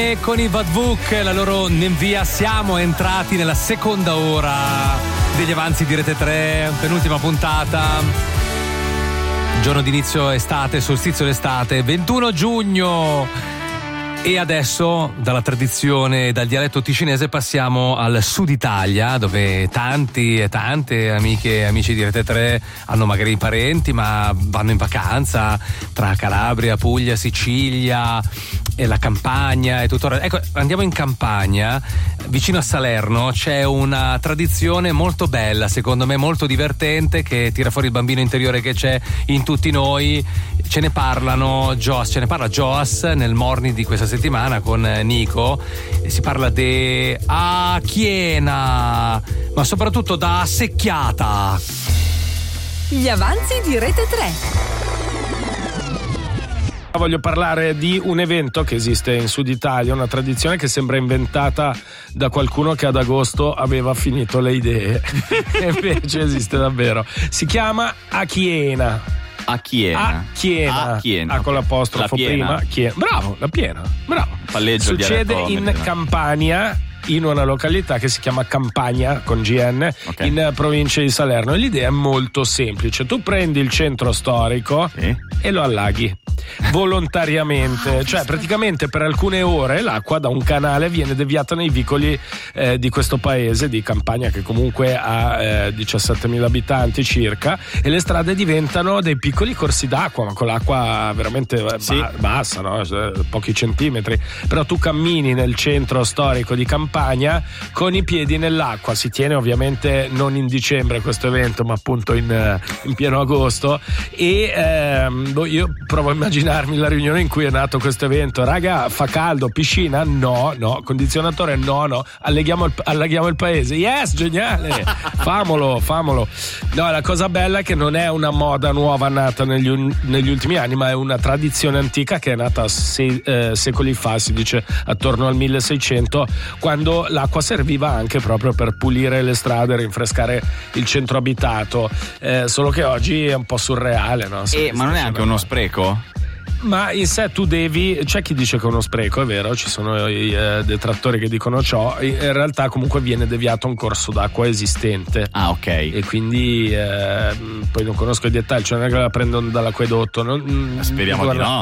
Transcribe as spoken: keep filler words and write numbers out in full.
E con i Vadvuk, la loro Nenvia, siamo entrati nella seconda ora degli avanzi di Rete tre, penultima puntata, giorno d'inizio estate, solstizio d'estate, ventuno giugno. E adesso dalla tradizione, dal dialetto ticinese passiamo al sud Italia, dove tanti e tante amiche e amici di Rete tre hanno magari parenti, ma vanno in vacanza tra Calabria, Puglia, Sicilia e la Campania e tutto il resto. Ecco, andiamo in Campania, vicino a Salerno c'è una tradizione molto bella, secondo me molto divertente, che tira fuori il bambino interiore che c'è in tutti noi. Ce ne parlano Joas, ce ne parla Joas nel morning di questa settimana con Nico. Si parla di a Chiena, ma soprattutto da secchiata. Gli avanzi di Rete tre. Voglio parlare di un evento che esiste in Sud Italia, una tradizione che sembra inventata da qualcuno che ad agosto aveva finito le idee e invece esiste davvero. Si chiama A Chiena. A Chiena. A Chiena. A Chiena. A con l'apostrofo la piena. prima. Chiena. Bravo, la piena. Bravo. Palleggio. Succede in Campania, in una località che si chiama Campagna con G N, okay, in provincia di Salerno. E l'idea è molto semplice: tu prendi il centro storico, sì, e lo allaghi volontariamente, cioè praticamente per alcune ore l'acqua da un canale viene deviata nei vicoli eh, di questo paese di Campagna, che comunque ha eh, diciassettemila abitanti circa, e le strade diventano dei piccoli corsi d'acqua, ma con l'acqua veramente sì, ba- bassa, no? Pochi centimetri, però tu cammini nel centro storico di Campagna con i piedi nell'acqua. Si tiene ovviamente non in dicembre questo evento, ma appunto in, in pieno agosto, e ehm, io provo a immaginarmi la riunione in cui è nato questo evento. Raga, fa caldo, piscina? No, no. Condizionatore? No, no. Allaghiamo il, allaghiamo il paese? Yes, geniale! Famolo, famolo. No, la cosa bella è che non è una moda nuova nata negli, un, negli ultimi anni, ma è una tradizione antica che è nata se, eh, secoli fa, si dice attorno al milleseicento, quando l'acqua serviva anche proprio per pulire le strade, rinfrescare il centro abitato. Eh, solo che oggi è un po' surreale, no? Eh, ma non è anche uno spreco? Ma in sé tu devi, c'è chi dice che è uno spreco, è vero, ci sono i eh, detrattori che dicono ciò. In realtà comunque viene deviato un corso d'acqua esistente. Ah, ok. E quindi eh, poi non conosco i dettagli, cioè non è che la prendono dall'acquedotto, non, speriamo di no.